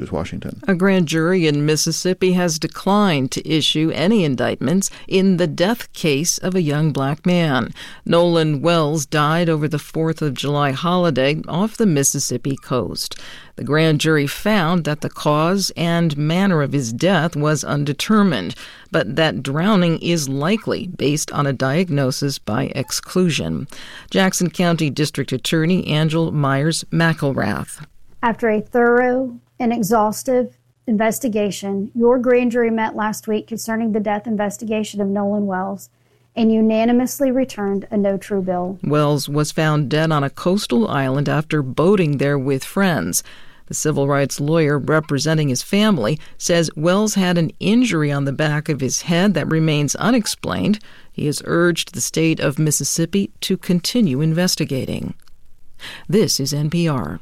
News, Washington. A grand jury in Mississippi has declined to issue any indictments in the death case of a young black man. Nolan Wells died over the 4th of July holiday off the Mississippi coast. The grand jury found that the cause and manner of his death was undetermined, but that drowning is likely based on a diagnosis by exclusion. Jackson County District Attorney Angel Myers McElrath. After a thorough and exhaustive investigation, your grand jury met last week concerning the death investigation of Nolan Wells and unanimously returned a no true bill. Wells was found dead on a coastal island after boating there with friends. The civil rights lawyer representing his family says Wells had an injury on the back of his head that remains unexplained. He has urged the state of Mississippi to continue investigating. This is NPR.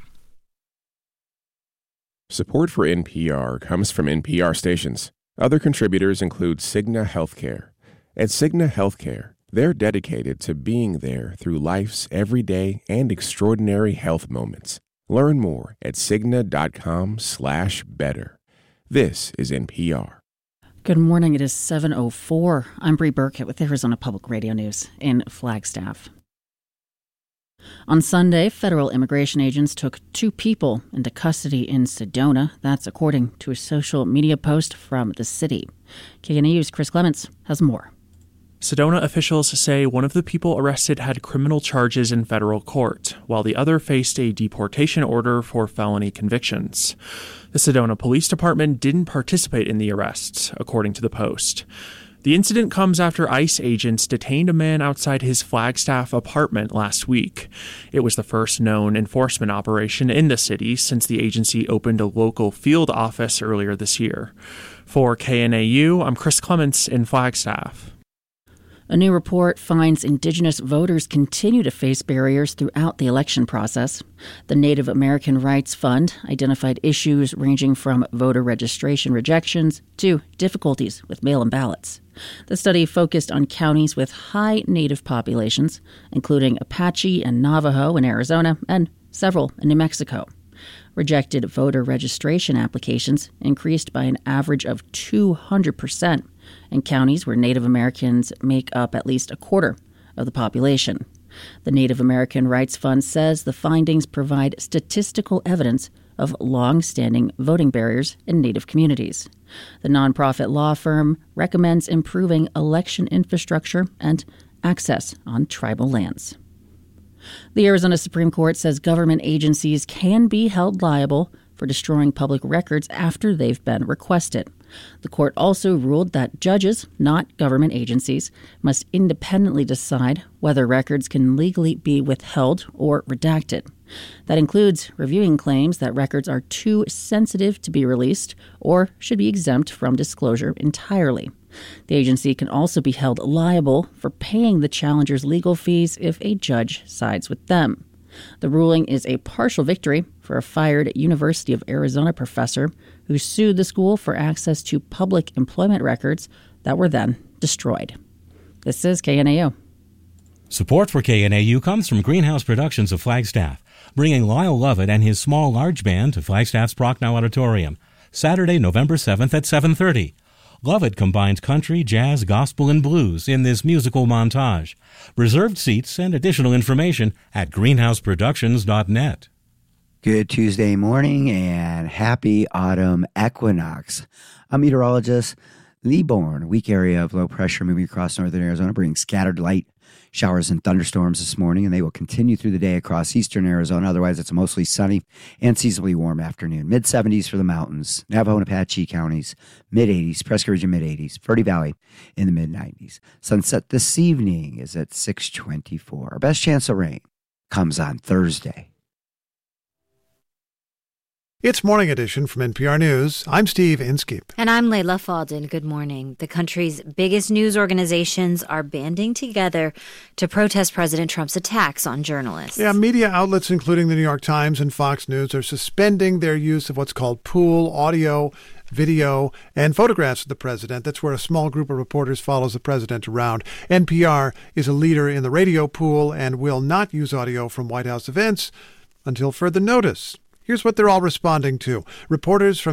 Support for NPR comes from NPR stations. Other contributors include Cigna Healthcare. At Cigna Healthcare, they're dedicated to being there through life's everyday and extraordinary health moments. Learn more at Cigna.com/better. This is NPR. Good morning. It is 7:04. I'm Bree Burkett with Arizona Public Radio News in Flagstaff. On Sunday, federal immigration agents took 2 people into custody in Sedona. That's according to a social media post from the city. KNAU's Chris Clements has more. Sedona officials say one of the people arrested had criminal charges in federal court, while the other faced a deportation order for felony convictions. The Sedona Police Department didn't participate in the arrests, according to the Post. The incident comes after ICE agents detained a man outside his Flagstaff apartment last week. It was the first known enforcement operation in the city since the agency opened a local field office earlier this year. For KNAU, I'm Chris Clements in Flagstaff. A new report finds Indigenous voters continue to face barriers throughout the election process. The Native American Rights Fund identified issues ranging from voter registration rejections to difficulties with mail-in ballots. The study focused on counties with high Native populations, including Apache and Navajo in Arizona and several in New Mexico. Rejected voter registration applications increased by an average of 200% in counties where Native Americans make up at least a quarter of the population. The Native American Rights Fund says the findings provide statistical evidence of long-standing voting barriers in Native communities. The nonprofit law firm recommends improving election infrastructure and access on tribal lands. The Arizona Supreme Court says government agencies can be held liable for destroying public records after they've been requested. The court also ruled that judges, not government agencies, must independently decide whether records can legally be withheld or redacted. That includes reviewing claims that records are too sensitive to be released or should be exempt from disclosure entirely. The agency can also be held liable for paying the challenger's legal fees if a judge sides with them. The ruling is a partial victory for a fired University of Arizona professor who sued the school for access to public employment records that were then destroyed. This is KNAU. Support for KNAU comes from Greenhouse Productions of Flagstaff, bringing Lyle Lovett and his Small Large Band to Flagstaff's Prochnow Auditorium, Saturday, November 7th at 7:30. Lovett combines country, jazz, gospel, and blues in this musical montage. Reserved seats and additional information at greenhouseproductions.net. Good Tuesday morning and happy autumn equinox. I'm meteorologist Lee Bourne. A weak area of low pressure moving across northern Arizona brings scattered light showers and thunderstorms this morning, and they will continue through the day across eastern Arizona. Otherwise, it's a mostly sunny and seasonably warm afternoon. Mid-70s for the mountains, Navajo and Apache counties, mid-80s, Prescott Region mid-80s, Verde Valley in the mid-90s. Sunset this evening is at 6:24. Our best chance of rain comes on Thursday. It's Morning Edition from NPR News. I'm Steve Inskeep. And I'm Layla Faldin. Good morning. The country's biggest news organizations are banding together to protest President Trump's attacks on journalists. Yeah, media outlets, including the New York Times and Fox News, are suspending their use of what's called pool audio, video, and photographs of the president. That's where a small group of reporters follows the president around. NPR is a leader in the radio pool and will not use audio from White House events until further notice. Here's what they're all responding to. Reporters from